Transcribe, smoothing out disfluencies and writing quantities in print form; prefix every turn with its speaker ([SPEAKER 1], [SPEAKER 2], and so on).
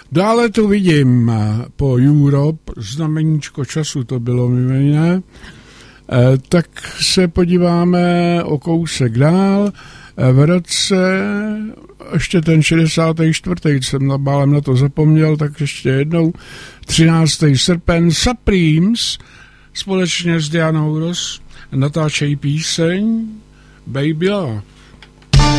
[SPEAKER 1] Dále tu vidím po Europe, znameníčko času to bylo mimo jiné, tak se podíváme o kousek dál. V roce, ještě ten 64. jsem málem na to zapomněl, tak ještě jednou, 13. srpen, Supremes společně s Dianou Ross natáčejí píseň Baby Love.